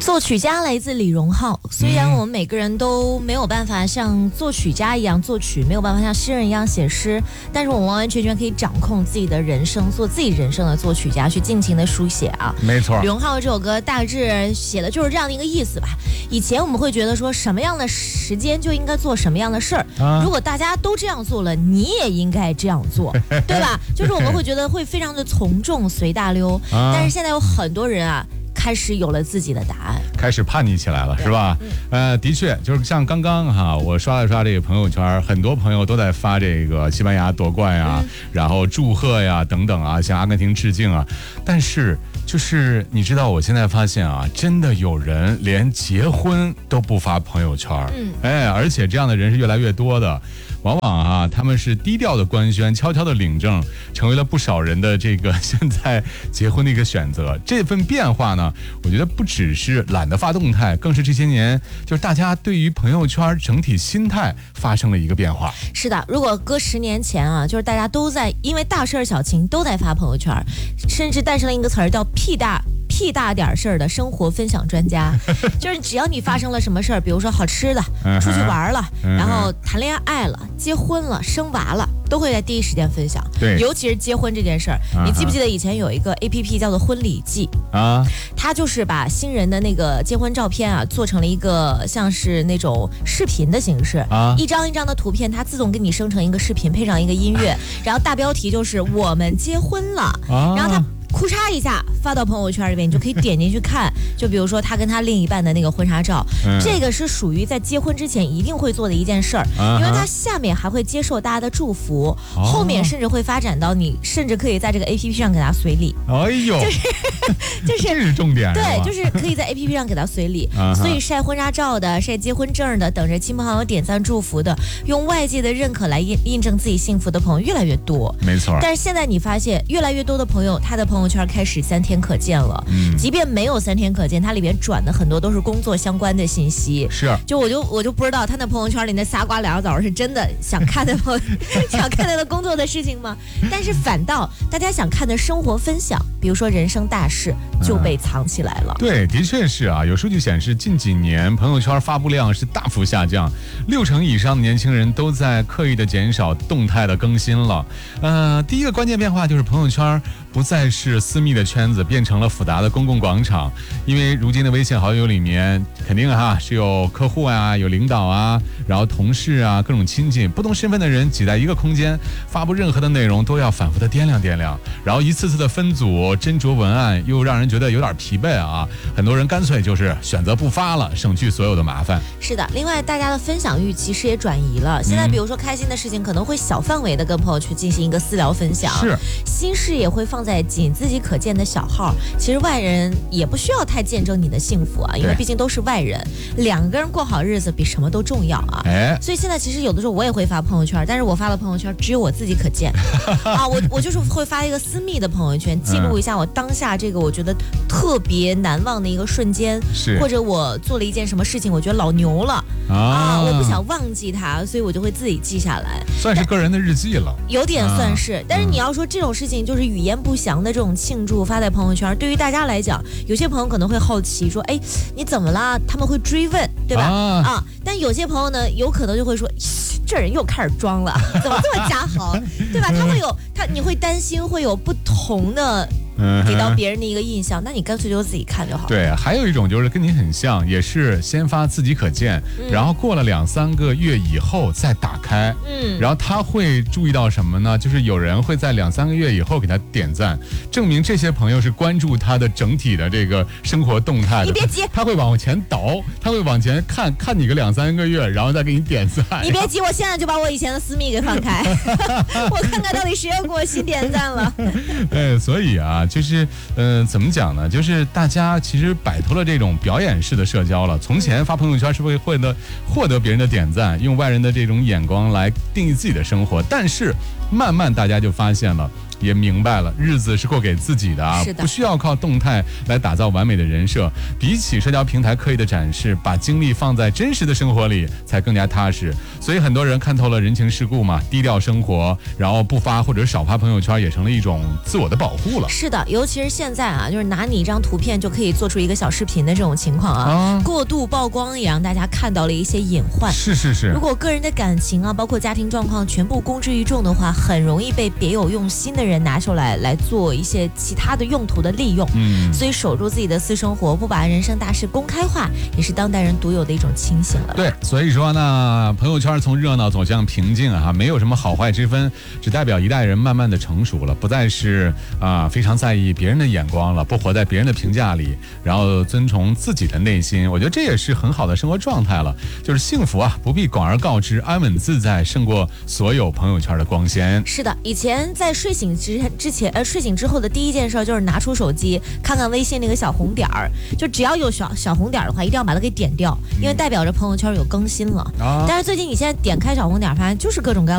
作曲家来自李荣浩，虽然我们每个人都没有办法像作曲家一样作曲，没有办法像诗人一样写诗，但是我们完完全全可以掌控自己的人生，做自己人生的作曲家，去尽情的书写啊。 没错， 李荣浩这首歌大致写的就是这样的一个意思吧。以前我们会觉得说什么样的时间就应该做什么样的事儿，如果大家都这样做了，你也应该这样做，对吧？就是我们会觉得会非常的从众随大流，但是现在有很多人啊，开始有了自己的答案， 开始叛逆起来了，是吧？的确，就是像刚刚哈，我刷了刷这个朋友圈，很多朋友都在发这个西班牙夺冠呀，然后祝贺呀等等啊，向阿根廷致敬啊。但是就是你知道，我现在发现啊，真的有人连结婚都不发朋友圈，而且这样的人是越来越多的。往往啊，他们是低调的官宣，悄悄的领证，成为了不少人的这个现在结婚的一个选择。这份变化呢，我觉得不只是懒得发动态，更是这些年就是大家对于朋友圈整体心态发生了一个变化。 是的，如果搁10年前啊，就是大家都在因为大事小情都在发朋友圈，甚至诞生了一个词儿叫屁大点事儿的生活分享专家，就是只要你发生了什么事儿，比如说好吃的，出去玩了，然后谈恋爱了，结婚了，生娃了，都会在第一时间分享。 对， 尤其是结婚这件事儿，你记不记得以前有一个 APP 叫做婚礼季啊？它就是把新人的那个结婚照片啊，做成了一个像是那种视频的形式啊，一张一张的图片，它自动给你生成一个视频，配上一个音乐，然后大标题就是我们结婚了，然后它哭嚓一下发到朋友圈里面，你就可以点进去看。就比如说他跟他另一半的那个婚纱照，这个是属于在结婚之前一定会做的一件事儿，因为他下面还会接受大家的祝福，后面甚至会发展到你甚至可以在这个 APP 上给他随礼。 哎呦，就是这是重点， 对，就是可以在 APP 上给他随礼。所以晒婚纱照的、晒结婚证的、等着亲朋好友点赞祝福的，用外界的认可来印证自己幸福的朋友越来越多。 没错。 但是现在你发现越来越多的朋友，他的朋友圈开始3天可见了，即便没有3天可见，他里边转的很多都是工作相关的信息。 是， 我就不知道他那朋友圈里那仨瓜俩枣是真的想看的想看他的工作的事情吗？但是反倒大家想看的生活分享，比如说人生大事，就被藏起来了。 对，的确是啊，有数据显示，近几年朋友圈发布量是大幅下降，60%以上的年轻人都在刻意的减少动态的更新了。第一个关键变化就是朋友圈不再是私密的圈子，变成了复杂的公共广场。因为如今的微信好友里面，肯定是有客户啊，有领导啊，然后同事啊，各种亲戚，不同身份的人挤在一个空间，发布任何的内容都要反复的掂量，然后一次次的分组斟酌文案，又让人觉得有点疲惫啊。很多人干脆就是选择不发了，省去所有的麻烦。 是的，另外大家的分享欲其实也转移了。现在比如说开心的事情，可能会小范围的跟朋友去进行一个私聊分享， 是心事也会放在仅自己可见的小号。其实外人也不需要太见证你的幸福啊，因为毕竟都是外人，2个人过好日子比什么都重要啊。所以现在其实有的时候我也会发朋友圈，但是我发的朋友圈只有我自己可见啊，我就是会发一个私密的朋友圈，记录一下我当下这个我觉得特别难忘的一个瞬间，或者我做了一件什么事情，我觉得老牛了啊，我不想忘记它，所以我就会自己记下来， 算是个人的日记了， 有点算是。但是你要说这种事情就是语言不详的这种庆祝发在朋友圈，对于大家来讲，有些朋友可能会好奇说，哎，你怎么了？他们会追问，对吧？但有些朋友呢，有可能就会说，这人又开始装了，怎么这么家豪，对吧？你会担心会有不同的给到别人的一个印象，那你干脆就自己看就好了。 对，还有一种就是跟你很像，也是先发自己可见，然后过了2-3个月以后再打开，然后他会注意到什么呢？就是有人会在2-3个月以后给他点赞，证明这些朋友是关注他的整体的这个生活动态的。 你别急， 他会往前倒，他会往前看你个2-3个月，然后再给你点赞。 你别急，我现在就把我以前的私密给放开，我看看到底谁又给我新点赞了。 所以啊，就是怎么讲呢？就是大家其实摆脱了这种表演式的社交了。从前发朋友圈是会获得别人的点赞，用外人的这种眼光来定义自己的生活。但是慢慢大家就发现了。也明白了，日子是过给自己的啊，不需要靠动态来打造完美的人设。比起社交平台刻意的展示，把精力放在真实的生活里才更加踏实。所以很多人看透了人情世故嘛，低调生活，然后不发或者少发朋友圈，也成了一种自我的保护了。 是的，尤其是现在啊，就是拿你一张图片就可以做出一个小视频的这种情况啊，过度曝光也让大家看到了一些隐患。 是。 如果个人的感情啊，包括家庭状况全部公之于众的话，很容易被别有用心的人拿出来做一些其他的用途的利用。所以守住自己的私生活，不把人生大事公开化，也是当代人独有的一种清醒了。 对，所以说呢，朋友圈从热闹走向平静啊，没有什么好坏之分，只代表一代人慢慢的成熟了，不再是非常在意别人的眼光了，不活在别人的评价里，然后遵从自己的内心。我觉得这也是很好的生活状态了，就是幸福啊，不必广而告之，安稳自在胜过所有朋友圈的光鲜。 是的，以前在睡醒睡醒之后的第一件事就是拿出手机看看微信那个小红点儿，就只要有小红点儿的话，一定要把它给点掉，因为代表着朋友圈有更新了。但是最近你现在点开小红点儿，发现就是各种各样